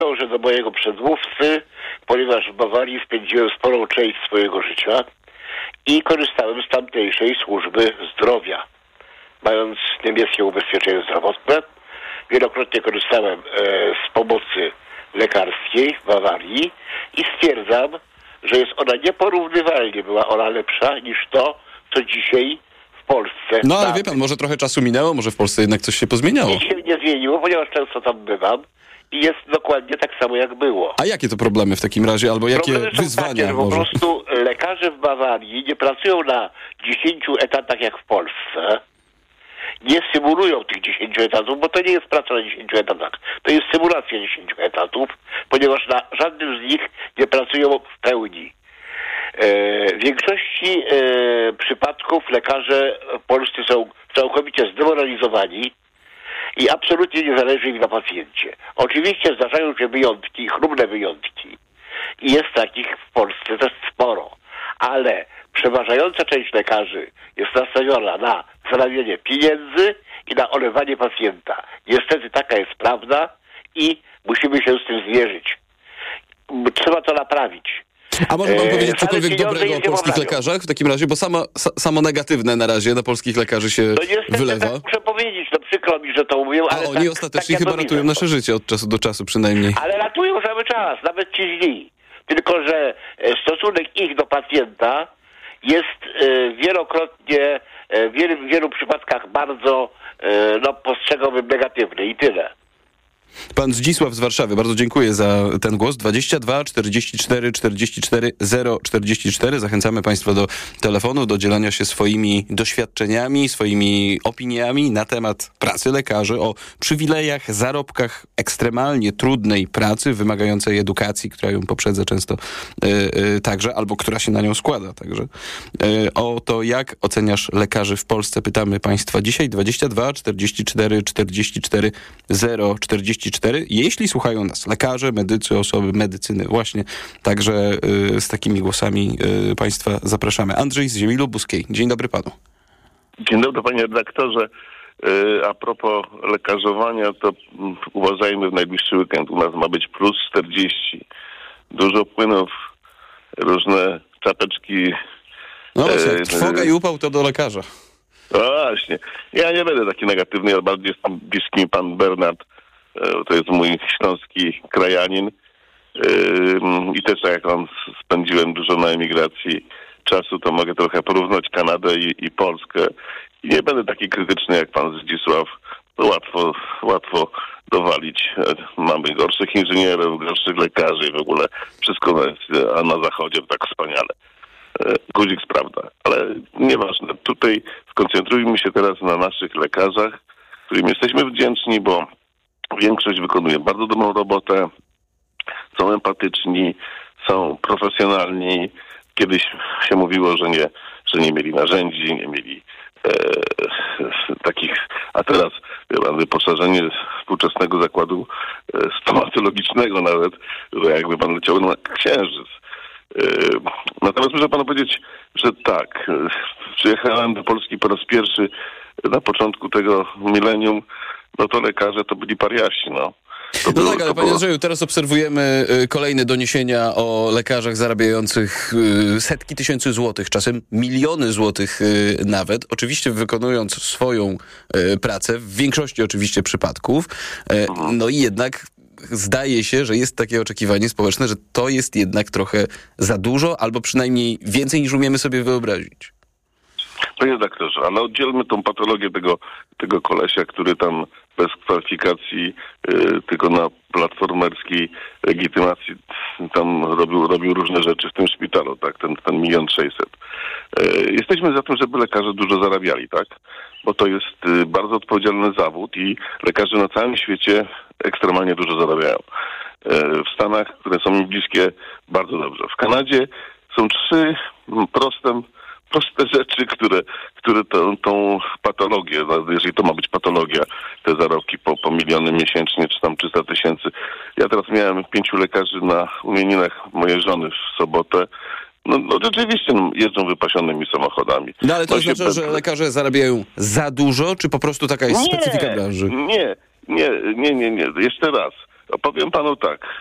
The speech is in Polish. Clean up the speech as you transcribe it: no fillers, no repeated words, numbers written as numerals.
że do mojego przedmówcy, ponieważ w Bawarii spędziłem sporą część swojego życia i korzystałem z tamtejszej służby zdrowia, mając niemieckie ubezpieczenie zdrowotne. Wielokrotnie korzystałem z pomocy lekarskiej w Bawarii i stwierdzam, że jest ona nieporównywalnie, była ona lepsza niż to, co dzisiaj w Polsce. No ale wie pan, może trochę czasu minęło, może w Polsce jednak coś się pozmieniało. Nic się nie zmieniło, ponieważ często tam bywam i jest dokładnie tak samo jak było. A jakie to problemy w takim razie, albo jakie Problemy są wyzwania takie, że po może? prostu lekarze w Bawarii nie pracują na 10 etatach jak w Polsce. Nie symulują tych 10 etatów, bo to nie jest praca na 10 etatach. To jest symulacja 10 etatów, ponieważ na żadnym z nich nie pracują w pełni. W większości przypadków lekarze polscy są całkowicie zdemoralizowani i absolutnie nie zależy im na pacjencie. Oczywiście zdarzają się wyjątki, chlubne wyjątki. I jest takich w Polsce też sporo. Ale przeważająca część lekarzy jest nastawiona na zarabianie pieniędzy i na olewanie pacjenta. Niestety taka jest prawda i musimy się z tym zmierzyć. Trzeba to naprawić. A może pan powiedzieć cokolwiek pieniądze dobrego o im nie polskich pomagają. lekarzach w takim razie? Bo samo negatywne na razie na polskich lekarzy się No niestety wylewa. tak muszę powiedzieć, no przykro mi, że to mówię, A ale oni tak, ostatecznie tak ja chyba to ratują widzę. nasze życie od czasu do czasu przynajmniej. Ale ratują cały czas, nawet ci źli. Tylko że stosunek ich do pacjenta jest wielokrotnie, w wielu przypadkach bardzo, postrzegałbym negatywny i tyle. Pan Zdzisław z Warszawy, bardzo dziękuję za ten głos. 22 44 44 044. Zachęcamy państwa do telefonu, do dzielenia się swoimi doświadczeniami, swoimi opiniami na temat pracy lekarzy, o przywilejach, zarobkach ekstremalnie trudnej pracy, wymagającej edukacji, która ją poprzedza często także, albo która się na nią składa także. O to, jak oceniasz lekarzy w Polsce, pytamy państwa dzisiaj. 22 44 44 044. Jeśli słuchają nas lekarze, medycy, osoby medycyny właśnie, także z takimi głosami państwa zapraszamy. Andrzej z Ziemi Lubuskiej. Dzień dobry panu. Dzień dobry panie redaktorze. A propos lekarzowania, to uważajmy w najbliższy weekend. U nas ma być plus 40. Dużo płynów, różne czapeczki. No właśnie, trwoga i upał to do lekarza. No właśnie. Ja nie będę taki negatywny, ale bardziej jest tam bliski mi pan Bernard. To jest mój śląski krajanin. I też tak jak on spędziłem dużo na emigracji czasu, to mogę trochę porównać Kanadę i Polskę. I nie będę taki krytyczny jak pan Zdzisław. To łatwo dowalić. Mamy gorszych inżynierów, gorszych lekarzy i w ogóle wszystko jest, a na zachodzie tak wspaniale. Guzik prawda. Ale nieważne. Tutaj skoncentrujmy się teraz na naszych lekarzach, którym jesteśmy wdzięczni, bo większość wykonuje bardzo dobrą robotę, są empatyczni, są profesjonalni. Kiedyś się mówiło, że nie mieli narzędzi, nie mieli takich, a teraz wyposażenie współczesnego zakładu stomatologicznego nawet, jakby pan leciał na księżyc. Natomiast muszę panu powiedzieć, że tak, przyjechałem do Polski po raz pierwszy na początku tego milenium, no to lekarze to byli pariasi, no. No tak, ale panie Andrzeju, teraz obserwujemy kolejne doniesienia o lekarzach zarabiających setki tysięcy złotych, czasem miliony złotych nawet, oczywiście wykonując swoją pracę, w większości oczywiście przypadków, no i jednak zdaje się, że jest takie oczekiwanie społeczne, że to jest jednak trochę za dużo, albo przynajmniej więcej niż umiemy sobie wyobrazić. Panie redaktorze, ale oddzielmy tą patologię tego kolesia, który tam bez kwalifikacji, tylko na platformerskiej legitymacji tam robił różne rzeczy w tym szpitalu, tak? Ten 1 600 000. Jesteśmy za tym, żeby lekarze dużo zarabiali, tak? Bo to jest bardzo odpowiedzialny zawód i lekarze na całym świecie ekstremalnie dużo zarabiają. W Stanach, które są mi bliskie, bardzo dobrze. W Kanadzie są 3 proste rzeczy, które tą patologię, jeżeli to ma być patologia, te zarobki po miliony miesięcznie, czy tam 300 000. Ja teraz miałem 5 lekarzy na imieninach mojej żony w sobotę. No rzeczywiście jeżdżą wypasionymi samochodami. No ale to oznacza, że lekarze zarabiają za dużo, czy po prostu taka jest specyfika branży? Nie. Jeszcze raz. Powiem panu tak.